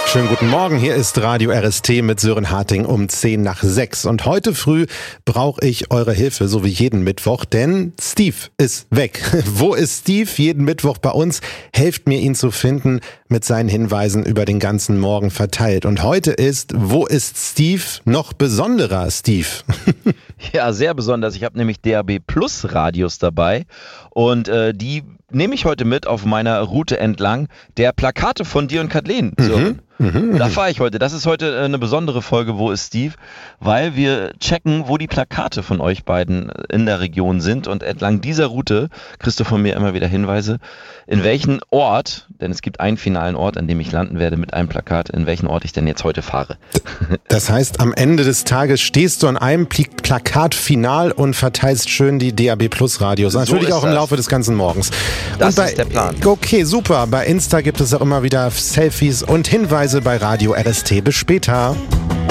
Schönen guten Morgen, hier ist Radio RST mit Sören Harting um 5:10. Und heute früh brauche ich eure Hilfe, so wie jeden Mittwoch, denn Steve ist weg. Wo ist Steve? Jeden Mittwoch bei uns. Helft mir, ihn zu finden, mit seinen Hinweisen über den ganzen Morgen verteilt. Und heute ist, wo ist Steve? Noch besonderer Steve. Ja, sehr besonders. Ich habe nämlich DAB Plus Radios dabei und die nehme ich heute mit auf meiner Route entlang der Plakate von dir und Kathleen. Da fahre ich heute. Das ist heute eine besondere Folge, wo ist Steve? Weil wir checken, wo die Plakate von euch beiden in der Region sind und entlang dieser Route kriegst du von mir immer wieder Hinweise, in welchen Ort, denn es gibt einen finalen Ort, an dem ich landen werde mit einem Plakat, in welchen Ort ich denn jetzt heute fahre. Das heißt, am Ende des Tages stehst du an einem Plakat final und verteilst schön die DAB Plus Radios. Natürlich so auch im Laufe des ganzen Morgens. Das ist der Plan. Okay, super. Bei Insta gibt es auch immer wieder Selfies und Hinweise bei Radio RST. Bis später.